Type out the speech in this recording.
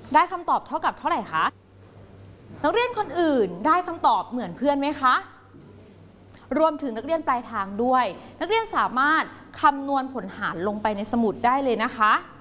ได้คำตอบเท่ากับเท่าไหร่คะนักเรียนคนอื่นได้คำตอบเหมือนเพื่อนไหมคะรวมถึงนักเรียนปลายทางด้วยนักเรียนสามารถคำนวณผลหารลงไปในสมุดได้เลยนะคะ